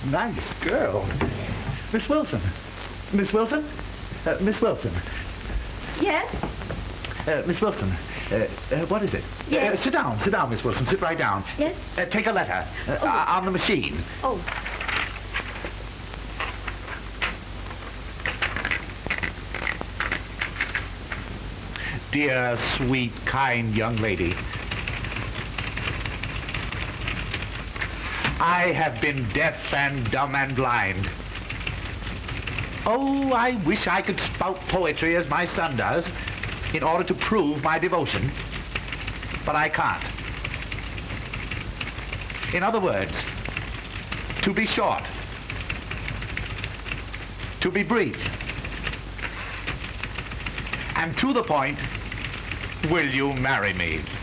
nice girl. Miss Wilson. Miss Wilson? Miss Wilson. Yes? Miss Wilson, what is it? Yes. Sit down, Miss Wilson. Sit right down. Yes? Take a letter on the machine. Oh. Dear, sweet, kind young lady, I have been deaf and dumb and blind. Oh, I wish I could spout poetry as my son does in order to prove my devotion, but I can't. In other words, to be short, to be brief, and to the point, will you marry me?